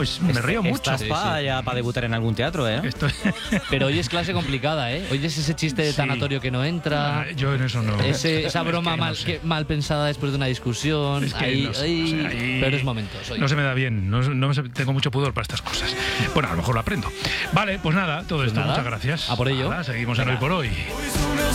pues me río mucho. Estás para debutar en algún teatro, ¿eh? Pero hoy es clase complicada, ¿eh? Hoy es ese chiste de tanatorio que no entra. Yo en eso no. Esa broma mal pensada después de una discusión. Es que ahí, no sé, ahí peores momentos. Hoy. No se me da bien. Tengo mucho pudor para estas cosas. Bueno, a lo mejor lo aprendo. Vale, pues nada, todo esto. Nada, Muchas gracias. a por ello. Nada, seguimos en Hoy por Hoy.